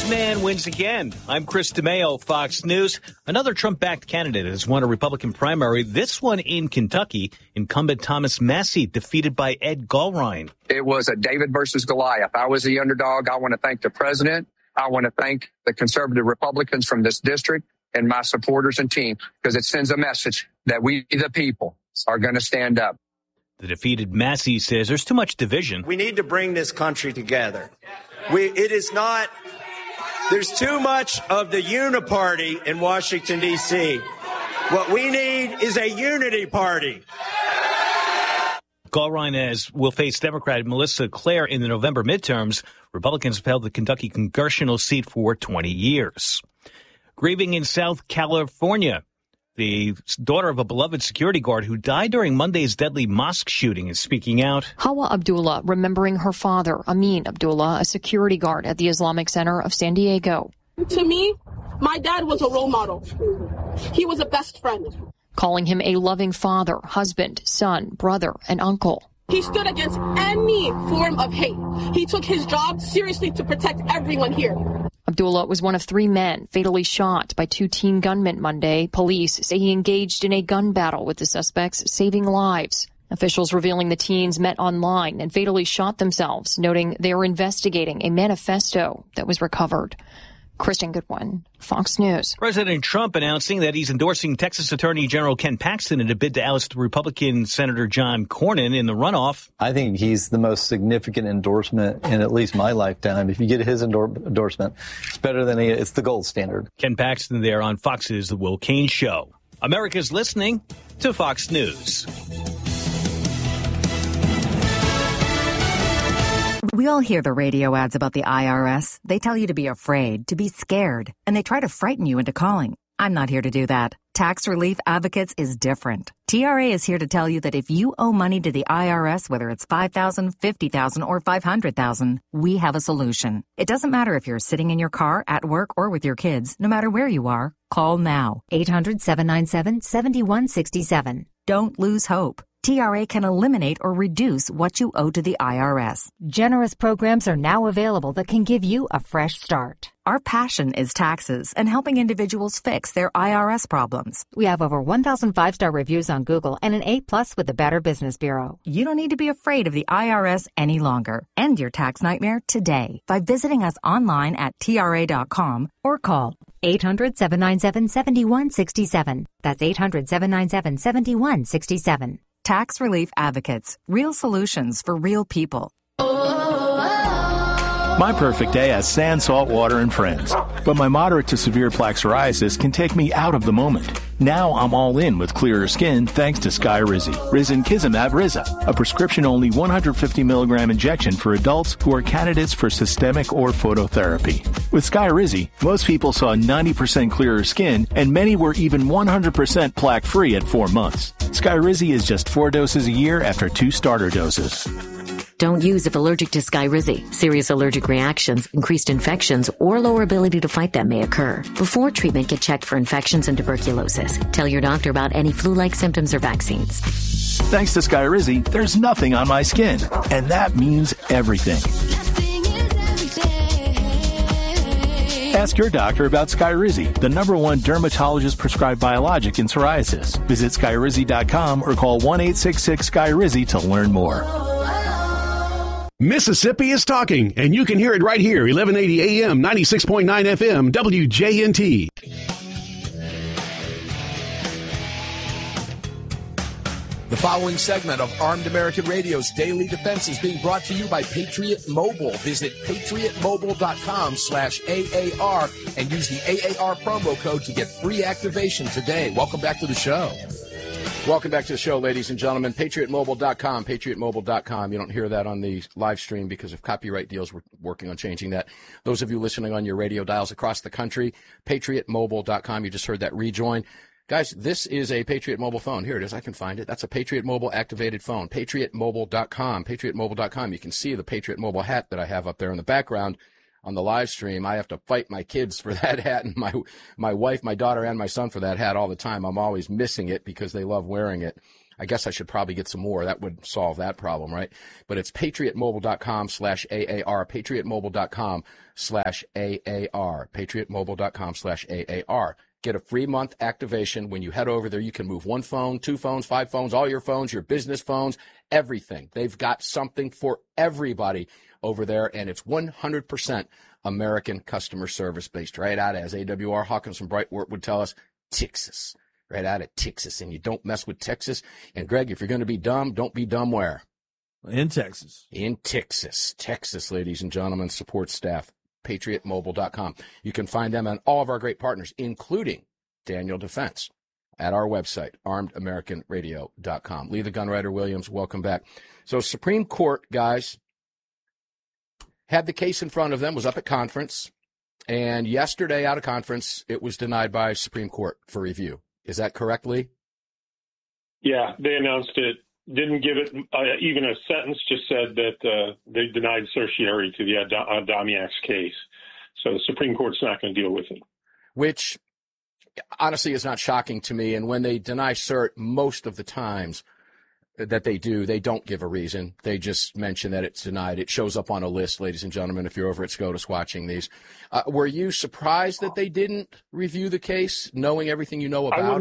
Yes man wins again. I'm Chris DeMeo, Fox News. Another Trump-backed candidate has won a Republican primary, this one in Kentucky. Incumbent Thomas Massie defeated by Ed Gulrine. It was a David versus Goliath. I was the underdog. I want to thank the president. I want to thank the conservative Republicans from this district and my supporters and team, because it sends a message that we, the people, are going to stand up. The defeated Massie says there's too much division. We need to bring this country together. There's too much of the uniparty in Washington, D.C. What we need is a unity party. Gulrine will face Democrat Melissa Claire in the November midterms. Republicans have held the Kentucky congressional seat for 20 years. Grieving in South California, the daughter of a beloved security guard who died during Monday's deadly mosque shooting is speaking out. Hawa Abdullah remembering her father, Amin Abdullah, a security guard at the Islamic Center of San Diego. To me, my dad was a role model. He was a best friend. Calling him a loving father, husband, son, brother, and uncle. He stood against any form of hate. He took his job seriously to protect everyone here. Abdullah was one of 3 men fatally shot by 2 teen gunmen Monday. Police say he engaged in a gun battle with the suspects, saving lives. Officials revealing the teens met online and fatally shot themselves, noting they are investigating a manifesto that was recovered. Kristen Goodwin, Fox News. President Trump announcing that he's endorsing Texas Attorney General Ken Paxton in a bid to oust Republican Senator John Cornyn in the runoff. I think he's the most significant endorsement in at least my lifetime. If you get his endorsement, it's better than it's the gold standard. Ken Paxton there on Fox's The Will Cain Show. America's listening to Fox News. We all hear the radio ads about the IRS. They tell you to be afraid, to be scared, and they try to frighten you into calling. I'm not here to do that. Tax Relief Advocates is different. TRA is here to tell you that if you owe money to the IRS, whether it's $5,000, $50,000, or $500,000, we have a solution. It doesn't matter if you're sitting in your car, at work, or with your kids. No matter where you are, call now. 800-797-7167. Don't lose hope. TRA can eliminate or reduce what you owe to the IRS. Generous programs are now available that can give you a fresh start. Our passion is taxes and helping individuals fix their IRS problems. We have over 1,000 5-star reviews on Google and an A+ with the Better Business Bureau. You don't need to be afraid of the IRS any longer. End your tax nightmare today by visiting us online at TRA.com or call 800-797-7167. That's 800-797-7167. Tax Relief Advocates. Real solutions for real people. My perfect day has sand, salt water, and friends. But my moderate to severe plaque psoriasis can take me out of the moment. Now I'm all in with clearer skin thanks to Skyrizi. Risankizumab Riza, a prescription-only 150 milligram injection for adults who are candidates for systemic or phototherapy. With Skyrizi, most people saw 90% clearer skin, and many were even 100% plaque-free at 4 months. Skyrizi is just 4 doses a year after 2 starter doses. Don't use if allergic to Skyrizi. Serious allergic reactions, increased infections, or lower ability to fight them may occur. Before treatment, get checked for infections and tuberculosis. Tell your doctor about any flu-like symptoms or vaccines. Thanks to Skyrizi, there's nothing on my skin. And that means everything. Ask your doctor about Skyrizi, the #1 dermatologist-prescribed biologic in psoriasis. Visit Skyrizi.com or call 1-866-SKYRIZI to learn more. Mississippi is talking, and you can hear it right here, 1180 AM, 96.9 FM, WJNT. The following segment of Armed American Radio's Daily Defense is being brought to you by Patriot Mobile. Visit patriotmobile.com/AAR and use the AAR promo code to get free activation today. Welcome back to the show. Welcome back to the show, ladies and gentlemen. PatriotMobile.com, PatriotMobile.com. You don't hear that on the live stream because of copyright deals. We're working on changing that. Those of you listening on your radio dials across the country, PatriotMobile.com. You just heard that rejoin. Guys, this is a Patriot Mobile phone. Here it is. I can find it. That's a Patriot Mobile activated phone. PatriotMobile.com, PatriotMobile.com. You can see the Patriot Mobile hat that I have up there in the background. On the live stream, I have to fight my kids for that hat, and my wife, my daughter, and my son for that hat all the time. I'm always missing it because they love wearing it. I guess I should probably get some more. That would solve that problem, right? But it's patriotmobile.com/AAR, patriotmobile.com/AAR, patriotmobile.com/AAR. Get a free month activation. When you head over there, you can move 1 phone, 2 phones, 5 phones, all your phones, your business phones, everything. They've got something for everybody over there, and it's 100% American customer service based right out, as AWR Hawkins from Brightwort would tell us, Texas. Right out of Texas, and you don't mess with Texas. And Greg, if you're going to be dumb, don't be dumb where? In Texas. In Texas. Texas, ladies and gentlemen, support staff, patriotmobile.com. You can find them and all of our great partners, including Daniel Defense, at our website, armedamericanradio.com. Lee the Gunwriter Williams, welcome back. So Supreme Court, guys, had the case in front of them, was up at conference, and yesterday out of conference, it was denied by Supreme Court for review. Is that correct, Lee? Yeah, they announced it, didn't give it even a sentence, just said that they denied certiorari to the Adamiak's case. So the Supreme Court's not going to deal with it. Which, honestly, is not shocking to me. And when they deny cert, most of the times that they do, they don't give a reason. They just mention that it's denied. It shows up on a list, ladies and gentlemen, if you're over at SCOTUS watching these. Were you surprised that they didn't review the case, knowing everything you know about it?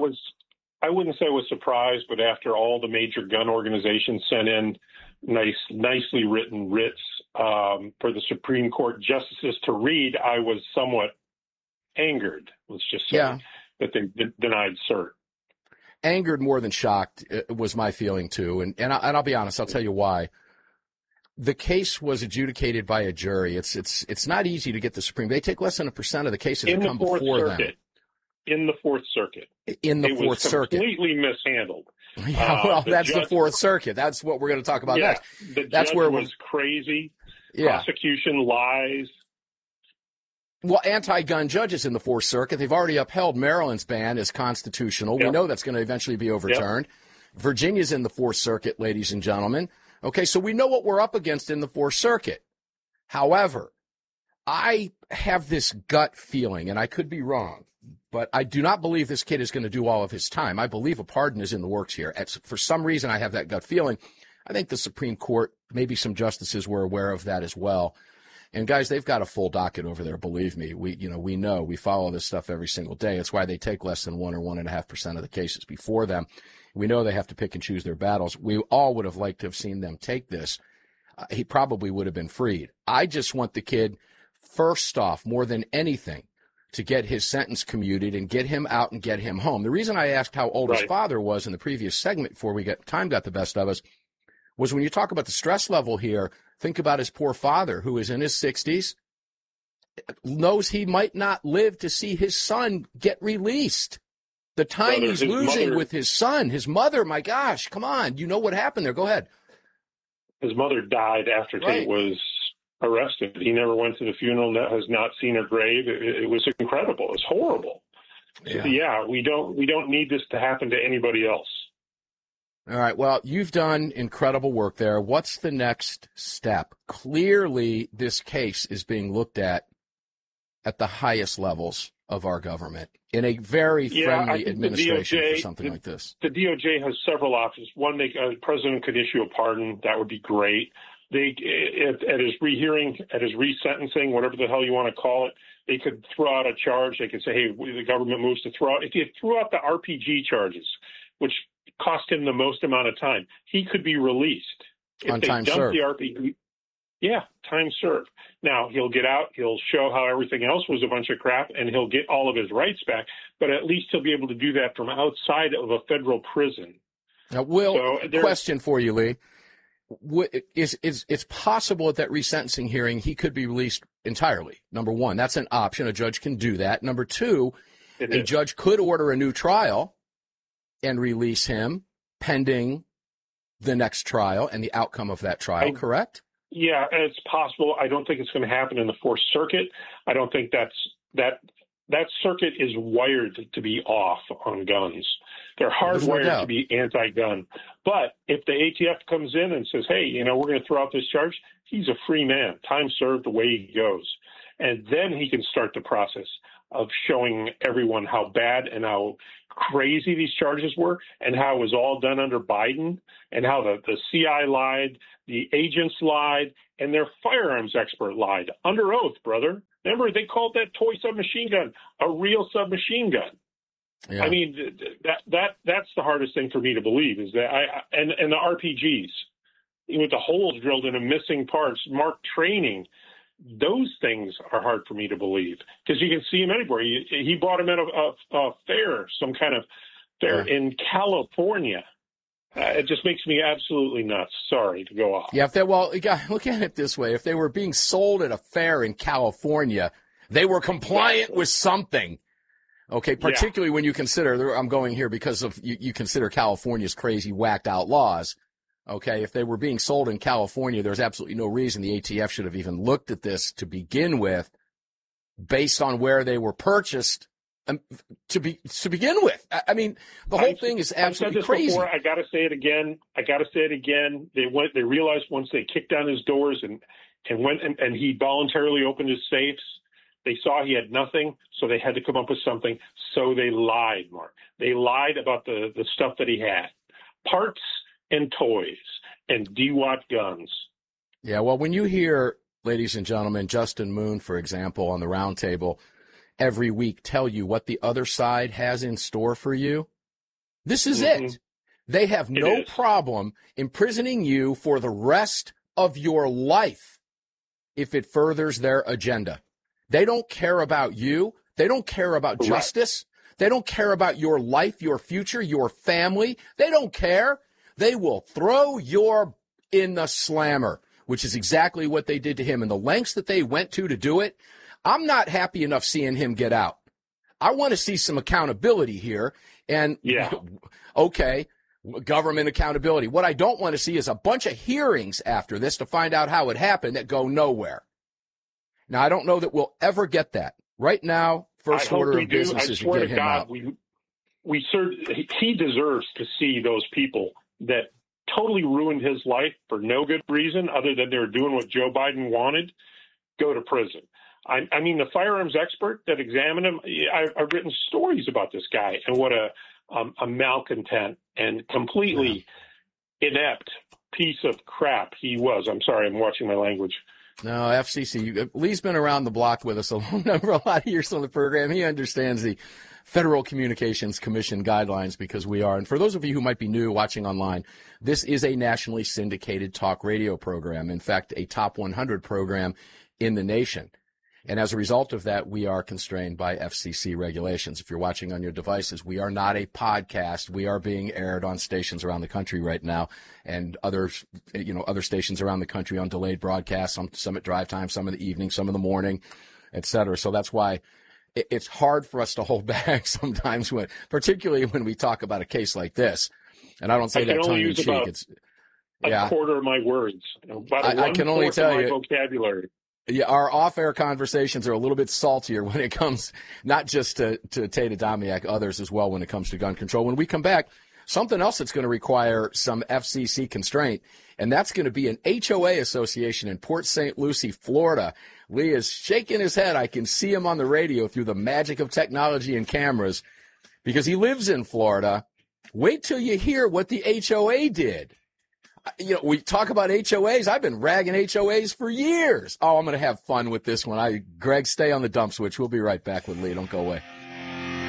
I wouldn't say I was surprised, but after all the major gun organizations sent in nicely written writs for the Supreme Court justices to read, I was somewhat angered, let's just say, that they denied cert. Angered more than shocked was my feeling, too. And I'll be honest, I'll tell you why. The case was adjudicated by a jury. It's not easy to get the Supreme. They take less than 1% of the cases that come before them. In the Fourth Circuit. In the Fourth Circuit. Completely mishandled. Yeah, well, that's the Fourth Circuit. That's what we're going to talk about next. That's where it was crazy. Yeah. Prosecution lies. Well, anti-gun judges in the Fourth Circuit, they've already upheld Maryland's ban as constitutional. We know that's going to eventually be overturned. Virginia's in the Fourth Circuit, ladies and gentlemen. Okay, so we know what we're up against in the Fourth Circuit. However, I have this gut feeling, and I could be wrong, but I do not believe this kid is going to do all of his time. I believe a pardon is in the works here. For some reason, I have that gut feeling. I think the Supreme Court, maybe some justices were aware of that as well. And guys, they've got a full docket over there. Believe me, we know, we follow this stuff every single day. It's why they take less than 1 or 1.5% of the cases before them. We know they have to pick and choose their battles. We all would have liked to have seen them take this. He probably would have been freed. I just want the kid, first off, more than anything, to get his sentence commuted and get him out and get him home. The reason I asked how old his father was in the previous segment before time got the best of us was when you talk about the stress level here, think about his poor father who is in his 60s, knows he might not live to see his son get released. The time he's losing with his son, his mother, my gosh, come on. You know what happened there. Go ahead. His mother died after Tate was arrested. He never went to the funeral, has not seen her grave. It was incredible. It's horrible. We don't need this to happen to anybody else. All right. Well, you've done incredible work there. What's the next step? Clearly, this case is being looked at the highest levels of our government in a very friendly administration for something like this. The DOJ has several options. One, the president could issue a pardon. That would be great. At his rehearing, at his resentencing, whatever the hell you want to call it, they could throw out a charge. They could say, hey, the government moves to throw out. If you threw out the RPG charges, which cost him the most amount of time, he could be released. On time served. Time served. Now, he'll get out, he'll show how everything else was a bunch of crap, and he'll get all of his rights back, but at least he'll be able to do that from outside of a federal prison. Now, question for you, Lee. It's possible at that resentencing hearing he could be released entirely. Number one, that's an option. A judge can do that. Number two, a judge could order a new trial and release him pending the next trial and the outcome of that trial, correct? Yeah, it's possible. I don't think it's going to happen in the Fourth Circuit. I don't think that circuit is wired to be off on guns. They're hardwired to be anti-gun. But if the ATF comes in and says, hey, we're going to throw out this charge, he's a free man. Time served, the way he goes. And then he can start the process of showing everyone how bad and how crazy these charges were and how it was all done under Biden and how the CI lied, the agents lied, and their firearms expert lied under oath, brother. Remember, they called that toy submachine gun a real submachine gun. Yeah. I mean, that's the hardest thing for me to believe is that and the RPGs, with the holes drilled in them, missing parts, marked training, those things are hard for me to believe because you can see him anywhere. He bought him at a fair, some kind of fair in California. It just makes me absolutely nuts. Sorry to go off. Yeah, look at it this way. If they were being sold at a fair in California, they were compliant with something. Okay, particularly when you consider, I'm going here because of you consider California's crazy, whacked out laws. Okay, if they were being sold in California, there's absolutely no reason the ATF should have even looked at this to begin with, based on where they were purchased to begin with. I mean, the whole thing is absolutely crazy. Before, I got to say it again. They realized once they kicked down his doors and went and he voluntarily opened his safes. They saw he had nothing, so they had to come up with something. So they lied, Mark. They lied about the stuff that he had. Parts and toys and DWAT guns. Yeah, well, when you hear, ladies and gentlemen, Justin Moon, for example, on the roundtable every week tell you what the other side has in store for you, this is it. They have no problem imprisoning you for the rest of your life if it furthers their agenda. They don't care about you. They don't care about justice. They don't care about your life, your future, your family. They don't care. They will throw you in the slammer, which is exactly what they did to him. And the lengths that they went to do it, I'm not happy enough seeing him get out. I want to see some accountability here. And, okay, government accountability. What I don't want to see is a bunch of hearings after this to find out how it happened that go nowhere. Now, I don't know that we'll ever get that. Right now, first order of business is to get him out. He deserves to see those people that totally ruined his life for no good reason other than they were doing what Joe Biden wanted, go to prison. I mean, the firearms expert that examined him, I've written stories about this guy and what a malcontent and completely inept piece of crap he was. I'm sorry, I'm watching my language. No, FCC. Lee's been around the block with us a lot of years on the program. He understands the Federal Communications Commission guidelines because we are. And for those of you who might be new watching online, this is a nationally syndicated talk radio program. In fact, a top 100 program in the nation. And as a result of that, we are constrained by FCC regulations. If you're watching on your devices, we are not a podcast. We are being aired on stations around the country right now and other stations around the country on delayed broadcasts, some at drive time, some in the evening, some in the morning, et cetera. So that's why it's hard for us to hold back sometimes, particularly when we talk about a case like this. And I don't say that tongue in cheek. It's a quarter of my words. I can only tell you vocabulary. Yeah, our off-air conversations are a little bit saltier when it comes not just to Tata Domiak, others as well when it comes to gun control. When we come back, something else that's going to require some FCC constraint, and that's going to be an HOA association in Port St. Lucie, Florida. Lee is shaking his head. I can see him on the radio through the magic of technology and cameras because he lives in Florida. Wait till you hear what the HOA did. We talk about HOAs. I've been ragging HOAs for years. Oh, I'm going to have fun with this one. Greg, stay on the dump switch. We'll be right back with Lee. Don't go away.